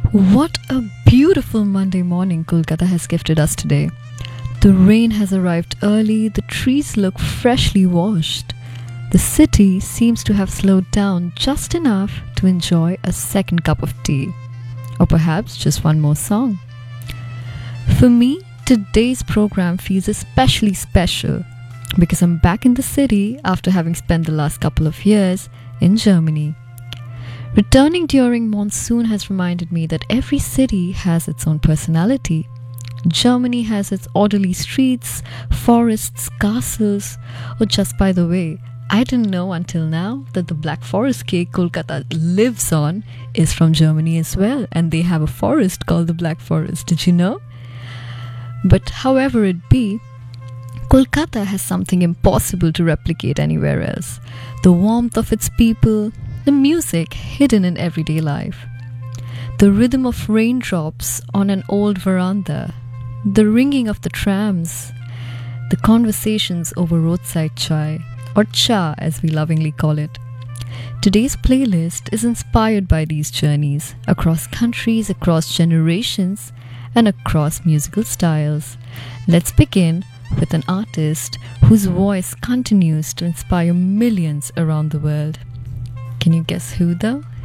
What a beautiful Monday morning Kolkata has gifted us today. The rain has arrived early, the trees look freshly washed. The city seems to have slowed down just enough to enjoy a second cup of tea. Or perhaps just one more song. For me, today's program feels especially special because I'm back in the city after having spent the last couple of years in Germany. Returning during monsoon has reminded me that every city has its own personality. Germany has its orderly streets, forests, castles. Oh, just by the way, I didn't know until now that the Black Forest cake Kolkata lives on is from Germany as well, and they have a forest called the Black Forest. Did you know? But however it be, Kolkata has something impossible to replicate anywhere else. The warmth of its people, the music hidden in everyday life, the rhythm of raindrops on an old veranda, the ringing of the trams, the conversations over roadside chai, or cha as we lovingly call it. Today's playlist is inspired by these journeys across countries, across generations, and across musical styles. Let's begin with an artist whose voice continues to inspire millions around the world. Can you guess who though?